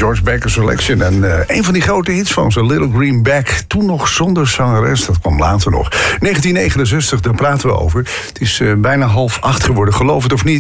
George Baker Selection. En een van die grote hits van zijn Little Green Bag. Toen nog zonder zangeres, dat kwam later nog. 1969, daar praten we over. Het is bijna 7:30 geworden, geloof het of niet.